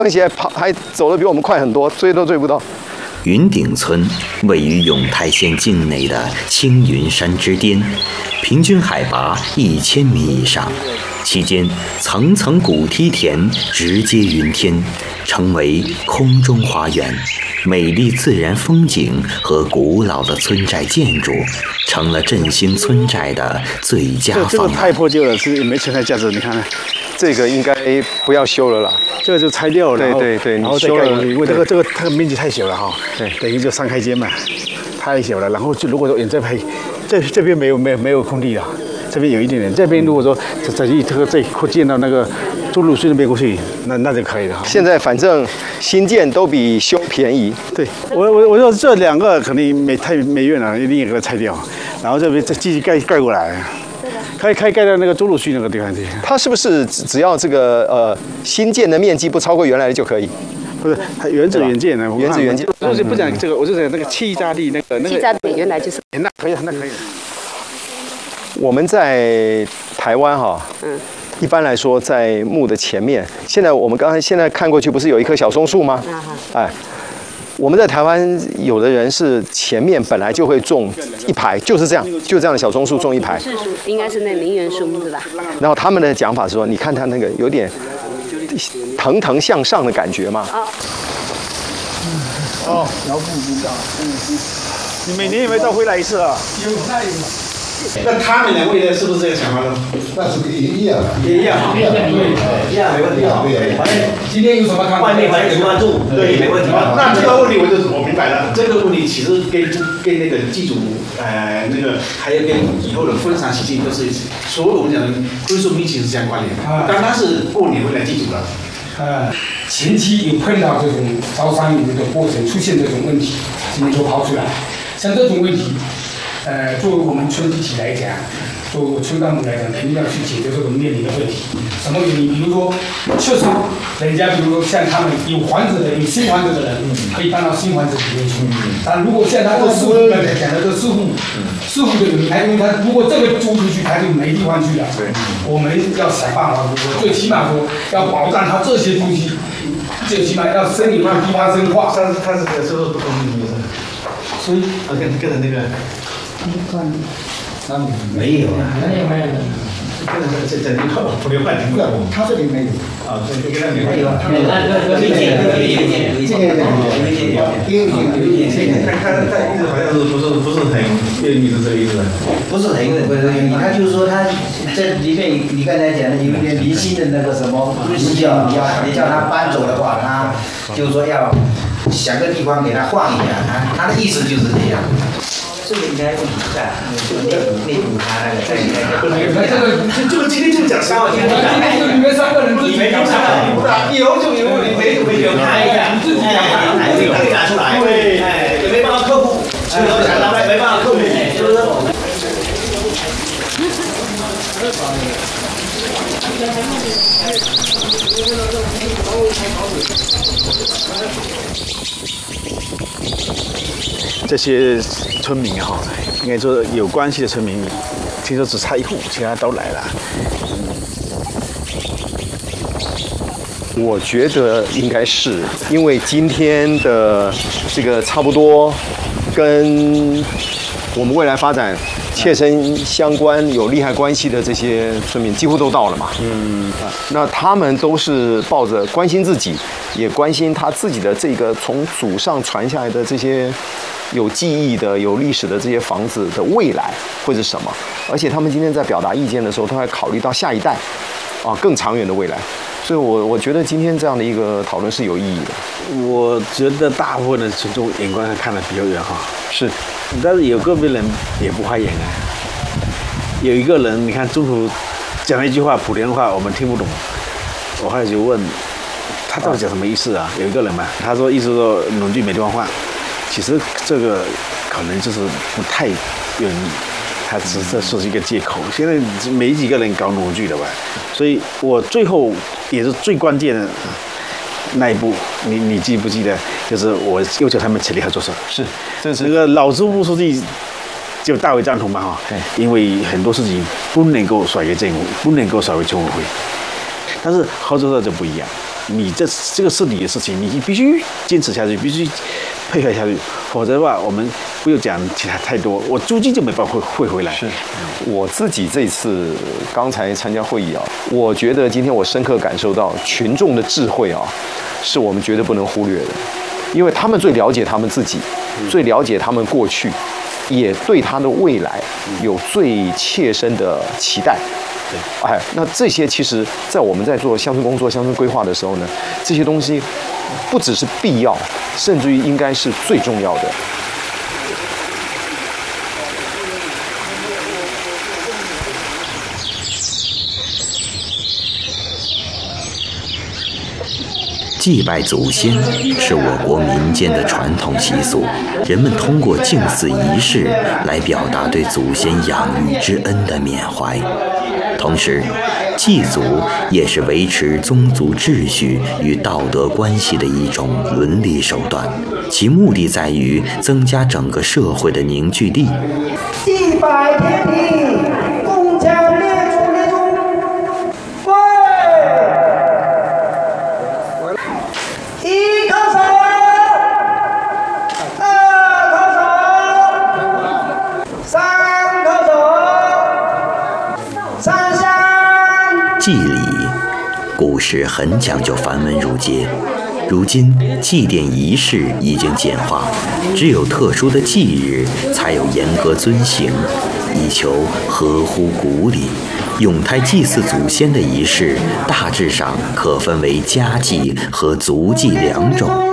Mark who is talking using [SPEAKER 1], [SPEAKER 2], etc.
[SPEAKER 1] 而且还走得比我们快很多，追都追不到。
[SPEAKER 2] 云顶村位于永泰县境内的青云山之巅，平均海拔1000米以上，期间层层古梯田直接云天，成为空中花园。美丽自然风景和古老的村寨建筑，成了振兴村寨的最佳方案。
[SPEAKER 3] 这个太破旧了，是没存在价值。你看，
[SPEAKER 1] 这个应该不要修了啦。
[SPEAKER 3] 这个就拆掉了，
[SPEAKER 1] 对，
[SPEAKER 3] 然后再盖。因为这个面积太小了哈，对，等于就3开间嘛，太小了。然后就如果说再拍，这边没有空地了，这边有一点点。这边如果说再扩建到那个中路隧那边过去，那就可以了哈。
[SPEAKER 1] 现在反正新建都比修便宜。
[SPEAKER 3] 对，我说这2个肯定没用了，一定给它拆掉，然后这边再继续盖过来。盖到那个中路区那个地方去。
[SPEAKER 1] 它是不是只要这个新建的面积不超过原来的就可以？
[SPEAKER 3] 不是，它原址原建的。
[SPEAKER 1] 原址原建。
[SPEAKER 3] 我就不讲这个，我就讲那个气炸力那个。
[SPEAKER 4] 气炸力原来就是。
[SPEAKER 3] 那可以。
[SPEAKER 1] 我们在台湾哈，一般来说在墓的前面，我们现在看过去不是有一棵小松树吗？哎。我们在台湾，有的人是前面本来就会种一排，就是这样的小松树种一排。
[SPEAKER 4] 是树，应该是那名媛树是吧？
[SPEAKER 1] 然后他们的讲法是说，你看它那个有点腾向上的感觉嘛。
[SPEAKER 3] 遥不知道。你每年有没有到回来一次啊？
[SPEAKER 5] 有。那他们2位呢？是不是这个想法呢？
[SPEAKER 6] 那是一样，
[SPEAKER 5] 一样，没问题。反正今天有什么看法？外面还有关注，对，没问题。那这个问题我明白了。这个问题其实跟那个祭祖，那个还有跟以后的婚丧喜庆都是所有我们讲的婚俗民情是相关联的。当他是过年回来祭祖了。
[SPEAKER 7] 前期有碰到这种招商引的过程，出现这种问题，今天就抛出来。像这种问题。作为我们村集体来讲，作为村干部来讲，肯定要去解决这种面临的问题。什么原因？比如说，确实，人家比如说像他们有房子的、有新房子的人，可以搬到新房子里面去。但如果像他这四户刚才讲的这四户的人，他因为他如果这个租出去，他就没地方去了。我们要想办法，最起码说要保障他这些东西，最起码要生理化、地方生化。
[SPEAKER 5] 他是这个收入不公平的，所以跟着那个。没有啊，没有。这你看我不留半天，
[SPEAKER 6] 他这里没有。
[SPEAKER 5] 这跟他没有。他意思好像是不是很愿意是这个意思。
[SPEAKER 8] 不是很愿意，他就是说他这里面你刚才讲的有点零星的那个什么需要，你叫他搬走的话，他就是说要想个地方给他换一下，他的意思就是这样。这个应该不存在，内部他那个在
[SPEAKER 5] 这个今天就讲3号线，
[SPEAKER 7] 你们3个人自己讲
[SPEAKER 5] 以后就有你没有看一下，自己这个可以拿出来，对，也没办法克服，没办法克服，是不是？
[SPEAKER 3] 这些村民哈，应该说有关系的村民，听说只差1户，其他都来了。
[SPEAKER 1] 我觉得应该是因为今天的这个差不多跟我们未来发展切身相关、有利害关系的这些村民几乎都到了嘛。那他们都是抱着关心自己，也关心他自己的这个从祖上传下来的这些有记忆的、有历史的这些房子的未来会是什么。而且他们今天在表达意见的时候，都还考虑到下一代，更长远的未来。所以我觉得今天这样的一个讨论是有意义的。
[SPEAKER 3] 我觉得大部分的群众眼光看得比较远哈。
[SPEAKER 1] 是。
[SPEAKER 3] 但是有个别人也不花眼啊。有一个人，你看中途讲了一句话，莆田话我们听不懂，我后来就问他到底讲什么意思啊？有一个人嘛，他说意思说农具没地方换，其实这个可能就是不太愿意，他只是说是一个借口。现在没几个人搞农具的吧，所以我最后也是最关键的那一步，你记不记得？就是我要求他们起立合作社。
[SPEAKER 1] 是，这是
[SPEAKER 3] 那个老支部书记就大为赞同嘛哈。因为很多事情不能够甩给政府，不能够甩给村委会。但是合作社就不一样， 你这个是你的事情，你必须坚持下去，必须配合下去，否则的话，我们不用讲其他太多，我租金就没办法汇回来。
[SPEAKER 1] 是，我自己这次刚才参加会议啊，我觉得今天我深刻感受到群众的智慧啊，是我们绝对不能忽略的，因为他们最了解他们自己，最了解他们过去，也对他的未来有最切身的期待。哎，那这些其实，在我们在做乡村工作、乡村规划的时候呢，这些东西不只是必要，甚至于应该是最重要的。
[SPEAKER 2] 祭拜祖先是我国民间的传统习俗，人们通过敬祀仪式来表达对祖先养育之恩的缅怀。同时，祭祖也是维持宗族秩序与道德关系的一种伦理手段，其目的在于增加整个社会的凝聚力。
[SPEAKER 8] 祭拜天地，共将列祖列宗，跪。一叩首，二叩首，三叩首，上香。
[SPEAKER 2] 祭礼，古时很讲究繁文缛节，如今祭奠仪式已经简化，只有特殊的忌日才有严格遵行，以求合乎古礼。永泰祭祀祖先的仪式大致上可分为家祭和族祭两种。